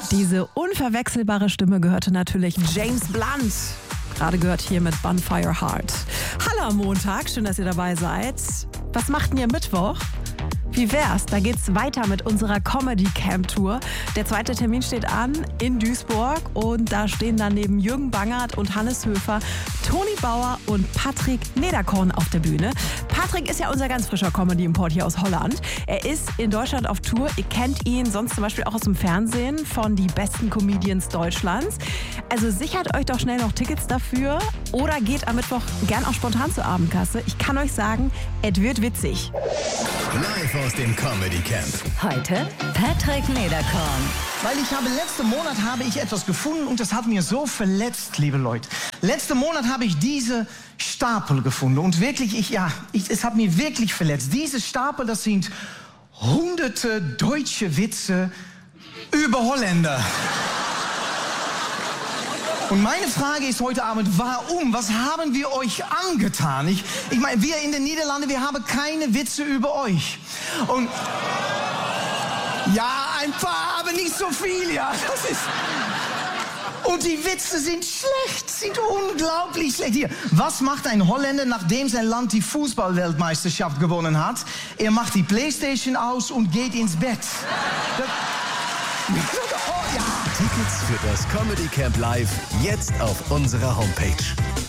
Diese unverwechselbare Stimme gehörte natürlich James Blunt. Gerade gehört hier mit Bonfire Heart. Hallo am Montag, schön, dass ihr dabei seid. Was macht denn ihr Mittwoch? Wie wär's? Da geht's weiter mit unserer Comedy Camp Tour. Der zweite Termin steht an in Duisburg und da stehen dann neben Jürgen Bangert und Hannes Höfer Toni Bauer und Patrick Nederkorn auf der Bühne. Patrick ist ja unser ganz frischer Comedy-Import hier aus Holland. Er ist in Deutschland auf Tour. Ihr kennt ihn sonst zum Beispiel auch aus dem Fernsehen von die besten Comedians Deutschlands. Also sichert euch doch schnell noch Tickets dafür oder geht am Mittwoch gern auch spontan zur Abendkasse. Ich kann euch sagen, es wird witzig. Live aus dem Comedy Camp. Heute Patrick Nederkorn. Weil letzten Monat habe ich etwas gefunden und das hat mir so verletzt, liebe Leute. Letzten Monat habe ich diese Stapel gefunden und wirklich, es hat mich wirklich verletzt. Diese Stapel, das sind hunderte deutsche Witze über Holländer. Und meine Frage ist heute Abend, warum? Was haben wir euch angetan? Ich meine, wir in den Niederlanden, wir haben keine Witze über euch. Und ja, ein paar, aber nicht so viel, ja. Und die Witze sind schlecht, sind unglaublich schlecht. Hier, was macht ein Holländer, nachdem sein Land die Fußballweltmeisterschaft gewonnen hat? Er macht die Playstation aus und geht ins Bett. Tickets für das Comedy Camp Live jetzt auf unserer Homepage.